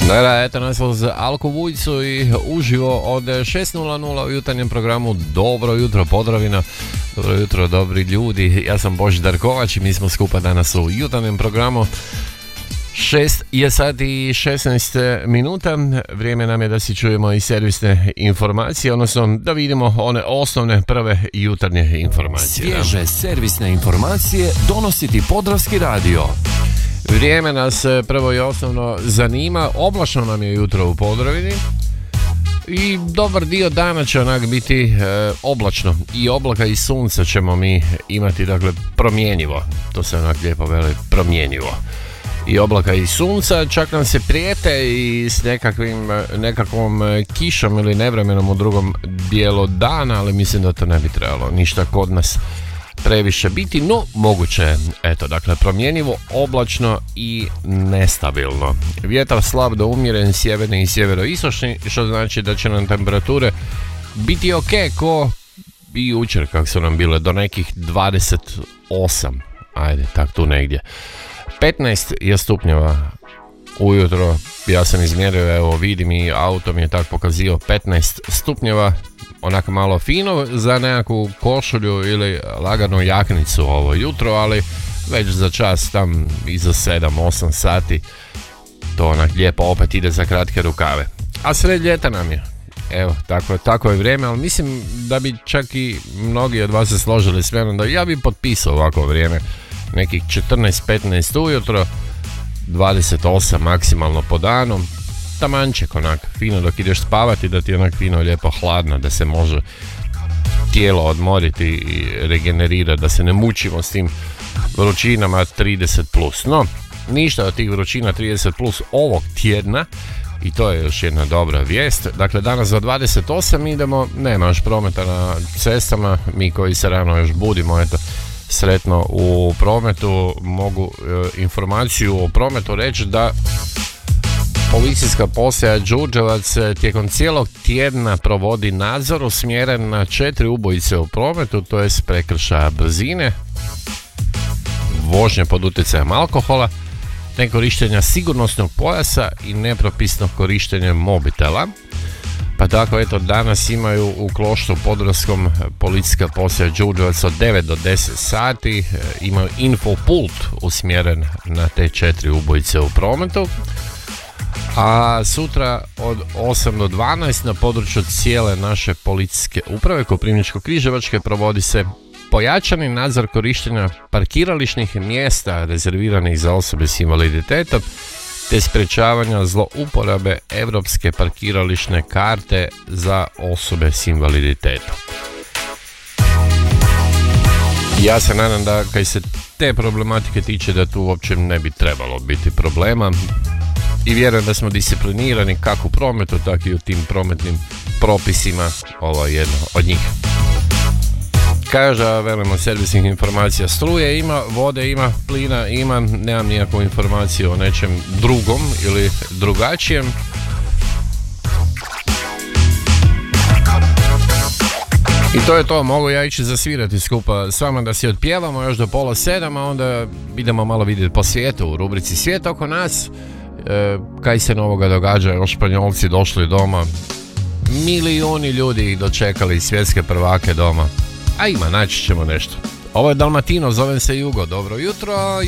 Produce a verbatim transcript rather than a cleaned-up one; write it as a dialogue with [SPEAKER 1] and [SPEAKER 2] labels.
[SPEAKER 1] Da, da, eto nas uz Alku Vujcu i uživo od šest nula nula u jutarnjem programu Dobro jutro Podravina. Dobro jutro, dobri ljudi. Ja sam Božidar Kovač i mi smo skupa danas u jutarnjem programu. šest je sati i šesnaest minuta. Vrijeme nam je da si čujemo i servisne informacije, odnosno da vidimo one osnovne prve jutarnje informacije.
[SPEAKER 2] Svježe servisne informacije donosi ti Podravski radio.
[SPEAKER 1] Vrijeme nas prvo i osnovno zanima. Oblačno nam je jutro u Podravini i dobar dio dana će onak biti e, oblačno. I oblaka i sunca ćemo mi imati, dakle promjenjivo. To se onak lijepo veli, promjenjivo. I oblaka i sunca, čak nam se prijete i s nekakvim, nekakvom kišom ili nevremenom u drugom dijelu dana, ali mislim da to ne bi trebalo ništa kod nas previše biti, no moguće je, eto, dakle, promjenjivo, oblačno i nestabilno. Vjetar slab do umjeren, sjeverni i sjeveroistočni, što znači da će nam temperature biti ok, ko i jučer, kako su nam bile, do nekih dvadeset osam, ajde, tak tu negdje. petnaest je stupnjeva ujutro, ja sam izmjerio, evo vidim i auto mi je tak pokazio petnaest stupnjeva, onako malo fino za nekakvu košulju ili laganu jaknicu ovo jutro, ali već za čas tam iza sedam osam sati to onak lijepo opet ide za kratke rukave. A sred ljeta nam je. Evo, tako, tako je vrijeme, ali mislim da bi čak i mnogi od vas se složili s menom da ja bi potpisao ovako vrijeme. Nekih četrnaest petnaest ujutro, dvadeset osam maksimalno po danu, tamanček onak fino dok ideš spavati, da ti je onak fino lijepo hladno, da se može tijelo odmoriti i regenerirati, da se ne mučimo s tim vrućinama trideset plus. No, ništa od tih vrućina trideset plus ovog tjedna i to je još jedna dobra vijest. Dakle, danas za dvadeset osam idemo, nema još prometa na cestama, mi koji se rano još budimo, eto, sretno u prometu, mogu e, informaciju o prometu reći da policijska postaja Đurđevac tijekom cijelog tjedna provodi nadzor usmjeren na četiri ubojice u prometu, to jest prekršaja brzine, vožnje pod utjecajem alkohola, nekorištenja sigurnosnog pojasa i nepropisnog korištenja mobitela. Pa tako, eto, danas imaju u Kloštru Podravskom policijska postaja Đurđevac od devet do deset sati, imaju infopult usmjeren na te četiri ubojice u prometu. A sutra od osam do dvanaest na području cijele naše policijske uprave Koprivničko-križevačke provodi se pojačani nadzor korištenja parkirališnih mjesta rezerviranih za osobe s invaliditetom te sprječavanja zlouporabe europske parkirališne karte za osobe s invaliditetom. Ja se nadam da kad se te problematike tiče da tu uopće ne bi trebalo biti problema i vjerujem da smo disciplinirani kako u prometu, tako i u tim prometnim propisima. Ovo je jedno od njih. Kaže, velimo servisnih informacija, struje ima, vode ima, plina ima, nemam nijakvu informaciju o nečem drugom ili drugačijem. I to je to, mogu ja ići zasvirati skupa s vama da si otpjevamo još do pola sedam, a onda idemo malo vidjeti po svijetu u rubrici Svijet oko nas. E, kaj se novoga događa, još Španjolci došli doma, milijuni ljudi dočekali svjetske prvake doma. A ima, naći ćemo nešto. Ovo je Dalmatino, zovem se Jugo, dobro jutro.